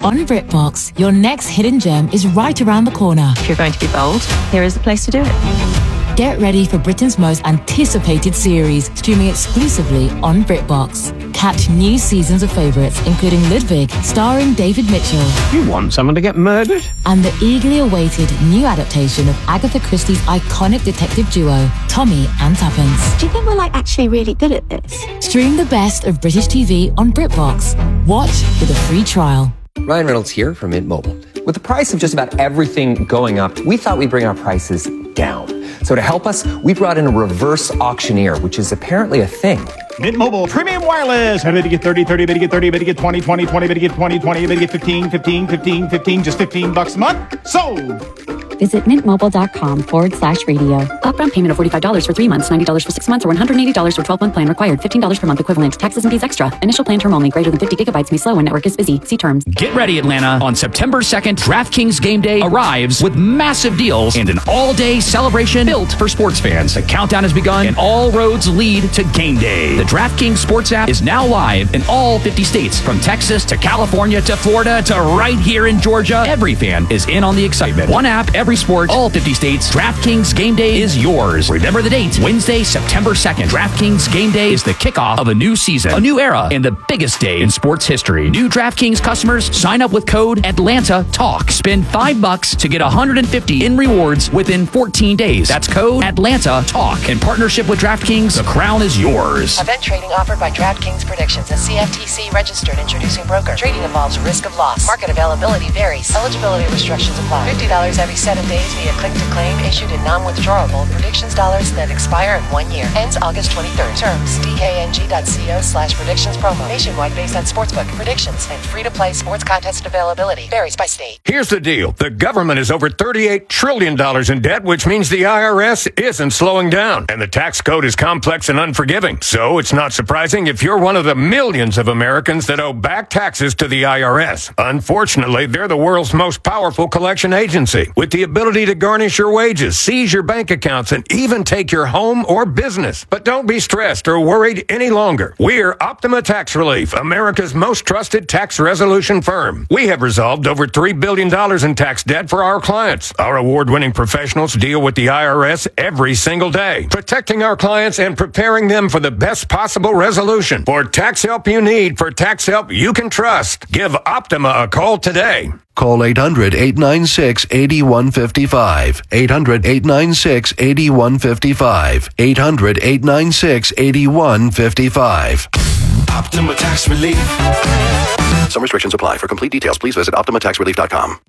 On BritBox, your next hidden gem is right around the corner. If you're going to be bold, here is the place to do it. Get ready for Britain's most anticipated series, streaming exclusively on BritBox. Catch new seasons of favourites, including Ludwig, starring David Mitchell. You want someone to get murdered? And the eagerly awaited new adaptation of Agatha Christie's iconic detective duo, Tommy and Tuppence. Do you think we're actually really good at this? Stream the best of British TV on BritBox. Watch with a free trial. Ryan Reynolds here from Mint Mobile. With the price of just about everything going up, we thought we'd bring our prices down. So to help us, we brought in a reverse auctioneer, which is apparently a thing. Mint Mobile Premium Wireless. How to get 30, 30, to get 30, to get 20, 20, 20, to get 20, 20, to get 15, 15, 15, 15, just $15 a month. Sold! Visit mintmobile.com/radio. Upfront payment of $45 for 3 months, $90 for 6 months, or $180 for 12-month plan required. $15 per month equivalent. Taxes and fees extra. Initial plan term only. Greater than 50 gigabytes may slow when network is busy. See terms. Get ready, Atlanta. On September 2nd, DraftKings Game Day arrives with massive deals and an all-day celebration built for sports fans. The countdown has begun and all roads lead to Game Day. The DraftKings Sports app is now live in all 50 states, from Texas to California to Florida to right here in Georgia. Every fan is in on the excitement. One app, every sport, all 50 states. DraftKings Game Day is yours. Remember the date, Wednesday, September 2nd. DraftKings Game Day is the kickoff of a new season, a new era, and the biggest day in sports history. New DraftKings customers sign up with code ATLANTATALK. Spend $5 to get $150 in rewards within 14 days. That's code ATLANTATALK. In partnership with DraftKings, the crown is yours. Event trading offered by DraftKings Predictions, a CFTC registered introducing broker. Trading involves risk of loss. Market availability varies. Eligibility restrictions apply. $50 every 7 days via click to claim, issued in non-withdrawable predictions dollars that expire in 1 year. Ends August 23rd. Terms dkng.co/predictions promo. Nationwide based on sportsbook predictions and free-to-play sports contest availability. Varies by state. Here's the deal. The government is over $38 trillion in debt, which means the IRS isn't slowing down. And the tax code is complex and unforgiving. So it's not surprising if you're one of the millions of Americans that owe back taxes to the IRS. Unfortunately, they're the world's most powerful collection agency, with the ability to garnish your wages, seize your bank accounts, and even take your home or business. But don't be stressed or worried any longer. We're Optima Tax Relief, America's most trusted tax resolution firm. We have resolved over $3 billion in tax debt for our clients. Our award-winning professionals deal with the IRS every single day, protecting our clients and preparing them for the best possible resolution. For tax help you need, for tax help you can trust, give Optima a call today. Call 800-896-8155. 800-896-8155. 800-896-8155. Optima Tax Relief. Some restrictions apply. For complete details, please visit OptimaTaxRelief.com.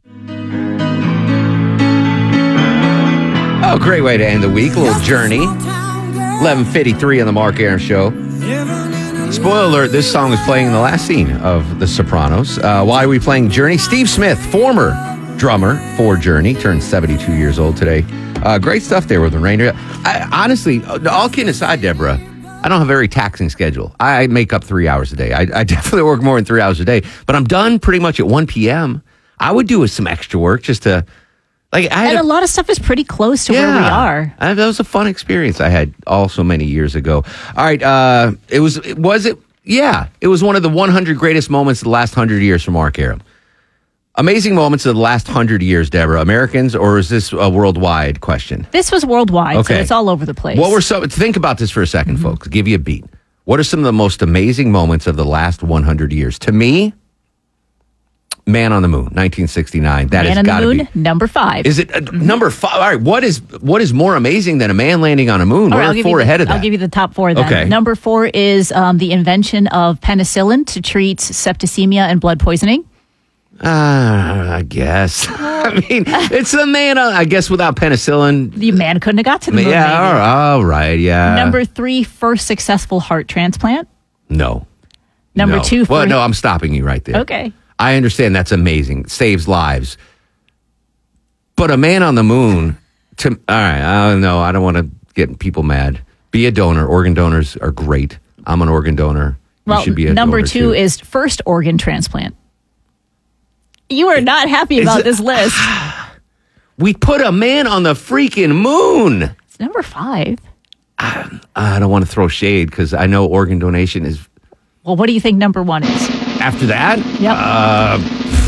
Oh, great way to end the week. A little Journey. 11:53 on the Mark Arum Show. Spoiler alert, this song was playing in the last scene of The Sopranos. Why are we playing Journey? Steve Smith, former drummer for Journey, turned 72 years old today. Great stuff there with the Ranger. Honestly, all kidding aside, Deborah, I don't have a very taxing schedule. I make up 3 hours a day. I definitely work more than 3 hours a day, but I'm done pretty much at 1 p.m. I would do some extra work just to... And a lot of stuff is pretty close to where we are. That was a fun experience I had also many years ago. All right, it was one of the 100 greatest moments of the last 100 years for Mark Arum. Amazing moments of the last 100 years, Deborah. Americans, or is this a worldwide question? This was worldwide, so it's all over the place. Think about this for a second, folks. I'll give you a beat. What are some of the most amazing moments of the last 100 years? To me, Man on the Moon, 1969. That has got to be. Man on the Moon, number 5. Is it number 5? All right, what is more amazing than a man landing on a moon? What are 4 ahead of that? I'll give you the top 4 then. Okay. Number 4 is the invention of penicillin to treat septicemia and blood poisoning. I guess. I mean, it's a man, I guess, without penicillin. The man couldn't have got to the moon. Yeah, all right, yeah. Number 3, first successful heart transplant. No. Number 2. No, I'm stopping you right there. Okay. I understand that's amazing. Saves lives. But a man on the moon, all right, I don't know. I don't want to get people mad. Be a donor. Organ donors are great. I'm an organ donor. You should be a number donor 2 is first organ transplant. You are not happy about this list. We put a man on the freaking moon. It's number 5. I don't want to throw shade because I know organ donation is... Well, what do you think number 1 is? After that? Yep.